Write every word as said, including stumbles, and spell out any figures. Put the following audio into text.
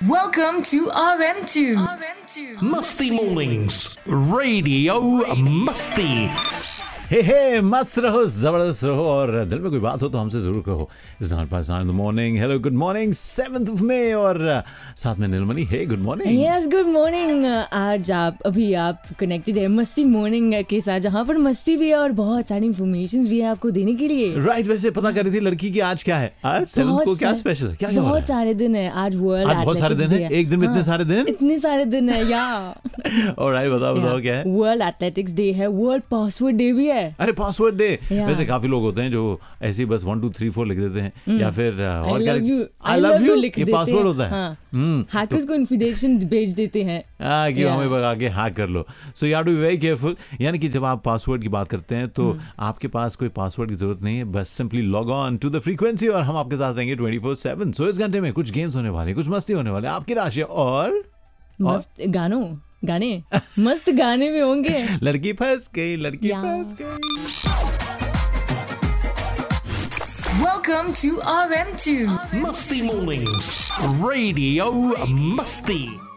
Welcome to R M two. R M two. Musty Mornings, Radio Musty. हे हे मस्त रहो, जबरदस्त रहो और दिल में कोई बात हो तो हमसे जरूर कहो. इस the morning. Hello, good morning. Seventh of May और साथ में नीलमणि. हे good morning. Yes good morning. आज आप अभी आप कनेक्टेड है मस्ती मॉर्निंग के साथ, जहाँ पर मस्ती भी है और बहुत सारी इन्फॉर्मेशन भी है आपको देने के लिए. राइट right, वैसे पता कर रही थी लड़की की आज क्या है. आज सेवंथ को क्या स्पेशल है, क्या क्या बहुत सारे दिन है आज. वर्ल्ड आज बहुत सारे दिन है. एक दिन में इतने सारे दिन इतने सारे दिन है या. ऑलराइट, बताओ बताओ क्या है. वर्ल्ड एथलेटिक्स डे है, वर्ल्ड पासवर्ड डे भी है. अरे पासवर्ड डे. वैसे काफी लोग होते हैं जो ऐसे बस वन टू थ्री फोर लिख देते हैं या फिर और क्या आई लव यू लिख देते हैं. पासवर्ड होता है. हैकर्स को इन्फॉर्मेशन भेज देते हैं हाँ कि हमें भगा के हैक कर लो. So you have to be very careful. यानी कि जब आप पासवर्ड की बात करते हैं तो आपके पास कोई पासवर्ड की जरूरत नहीं है. बस simply log on to the frequency और हम आपके साथ रहेंगे ट्वेंटी फोर सेवन. सो इस घंटे में कुछ गेम्स होने वाले, कुछ मस्ती होने वाले, आपकी राशि और मस्त गानों गाने मस्त गाने भी होंगे. लड़की फंस गई, लड़की फंस गई. Welcome to R M two. Musty Mornings, Radio Musty.